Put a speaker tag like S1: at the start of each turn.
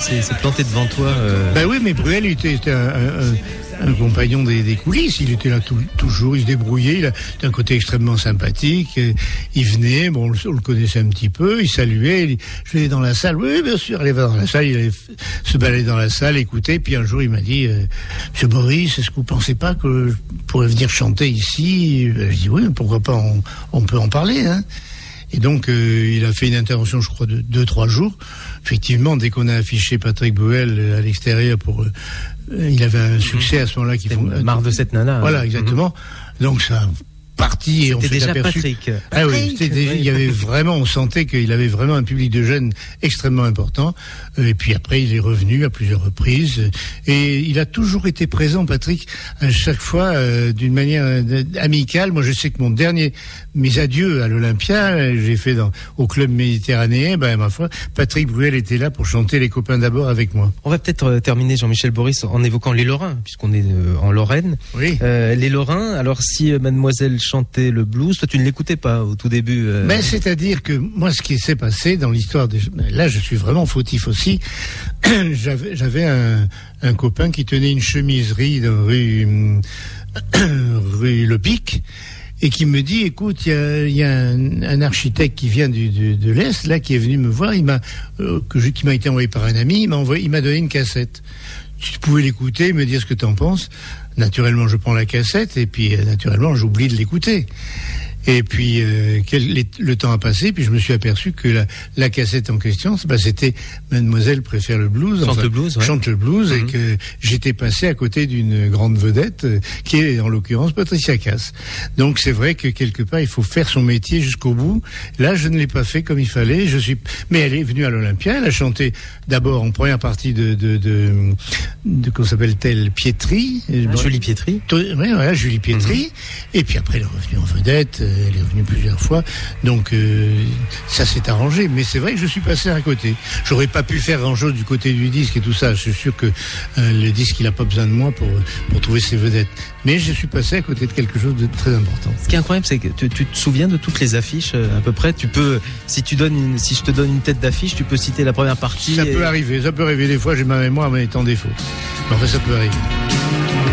S1: s'est planté devant toi.
S2: Ben oui, mais Bruel était un compagnon des coulisses. Il était là toujours, il se débrouillait. Il a un côté extrêmement sympathique. Il venait, bon, on le connaissait un petit peu. Il saluait. Je l'ai dans la salle. Oui, bien sûr. Il allait dans la salle. Il allait se balader dans la salle, écouter. Puis un jour, il m'a dit, Monsieur Boris, est-ce que vous pensez pas que je pourrais venir chanter ici? Je dis oui, pourquoi pas? On peut en parler, hein. Et donc, il a fait une intervention, je crois, de 2-3 jours. Effectivement, dès qu'on a affiché Patrick Bruel à l'extérieur il avait un succès à ce moment-là
S1: marre de cette nana.
S2: Voilà, exactement. Donc, ça a parti et on s'est
S1: déjà
S2: aperçu.
S1: Patrick.
S2: Ah oui, il y avait vraiment, on sentait qu'il avait vraiment un public de jeunes extrêmement important. Et puis après, il est revenu à plusieurs reprises. Et il a toujours été présent, Patrick, à chaque fois d'une manière amicale. Moi, je sais que mes adieux à l'Olympia, j'ai fait au club méditerranéen. Ma foi, Patrick Bruel était là pour chanter Les copains d'abord avec moi.
S1: On va peut-être terminer, Jean-Michel Boris, en évoquant les Lorrains, puisqu'on est en Lorraine.
S2: Oui.
S1: Les Lorrains. Alors, si Mademoiselle chantait le blues, toi, tu ne l'écoutais pas au tout début.
S2: Mais c'est-à-dire que moi, ce qui s'est passé dans l'histoire là, je suis vraiment fautif aussi. J'avais un copain qui tenait une chemiserie dans rue Le Pic. Et qui me dit, écoute, il y a un architecte qui vient de l'Est, là, qui est venu me voir, qui m'a été envoyé par un ami, il m'a donné une cassette. Si tu pouvais l'écouter, me dire ce que tu en penses. Naturellement, je prends la cassette, et puis, naturellement, j'oublie de l'écouter. Et puis, le temps a passé, puis je me suis aperçu que la cassette en question, c'était Mademoiselle préfère le blues. Chante le blues, et que j'étais passé à côté d'une grande vedette, qui est en l'occurrence Patricia Cass. Donc c'est vrai que quelque part, il faut faire son métier jusqu'au bout. Là, je ne l'ai pas fait comme il fallait. Mais elle est venue à l'Olympia, elle a chanté d'abord en première partie de comment s'appelle-t-elle, Pietri.
S1: Julie Pietri.
S2: Oui, voilà, Julie Pietri. Et puis après, elle est revenue en vedette. Elle est revenue plusieurs fois, donc ça s'est arrangé. Mais c'est vrai que je suis passé à côté. J'aurais pas pu faire grand-chose du côté du disque et tout ça. Je suis sûr que le disque, il a pas besoin de moi pour trouver ses vedettes. Mais je suis passé à côté de quelque chose de très important.
S1: Ce qui est incroyable, c'est que tu te souviens de toutes les affiches à peu près. Tu peux, si je te donne une tête d'affiche, tu peux citer la première partie.
S2: Ça peut arriver des fois. J'ai ma mémoire, mais est en défaut. Mais enfin, ça peut arriver.